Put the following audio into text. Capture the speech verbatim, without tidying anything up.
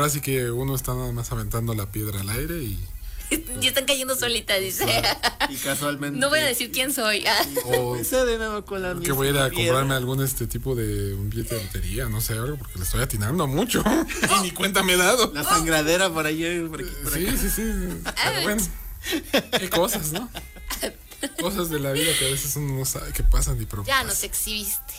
ahora sí que uno está nada más aventando la piedra al aire y... Y están cayendo solitas, dice. Y casualmente. No voy a decir quién soy. O de nuevo con la que voy a ir a misma comprarme piedra. algún este tipo de un billete de lotería, no sé, algo, porque le estoy atinando mucho. Y ni cuenta me he dado. La sangradera por allá. Por aquí, por Sí, acá. sí, sí. Pero bueno, qué cosas, ¿no? Cosas de la vida que a veces uno no sabe qué pasan y pero Ya pasan. nos exhibiste.